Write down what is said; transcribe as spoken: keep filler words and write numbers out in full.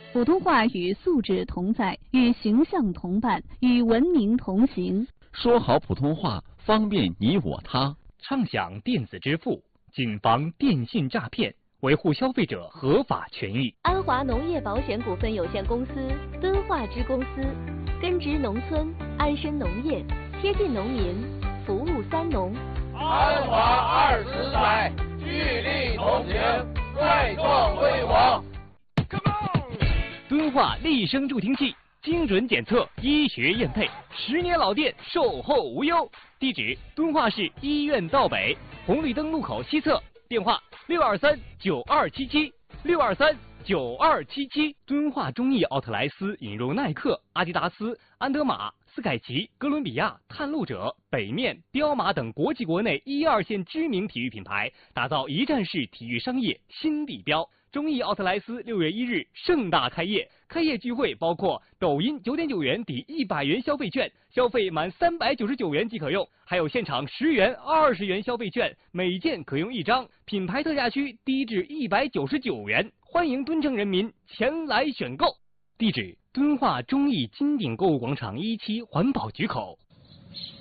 普通话与素质同在，与形象同伴，与文明同行。 说好普通话，方便你我他。 畅享电子支付，谨防电信诈骗，维护消费者合法权益。 安华农业保险股份有限公司敦化支公司，根植农村，安身农业，贴近农民，服务三农。 安华二十载，聚力同行，再创辉煌。 敦化立声助听器，精准检测，医学验配，十年老店，售后无忧。地址：敦化市医院道北红绿灯路口西侧，电话：六二三九二七七六二三九二七七。敦化中艺奥特莱斯引入耐克、阿迪达斯、安德玛、斯凯奇、哥伦比亚、探路者、北面、彪马等国际国内一二线知名体育品牌，打造一站式体育商业新地标。中艺奥特莱斯六月一日盛大开业，开业聚会包括抖音九点九元抵一百元消费券，消费满三百九十九元即可用，还有现场十元、二十元消费券，每件可用一张，品牌特价区低至一百九十九元，欢迎敦城人民前来选购。地址：敦化中艺金鼎购物广场一期环保局口。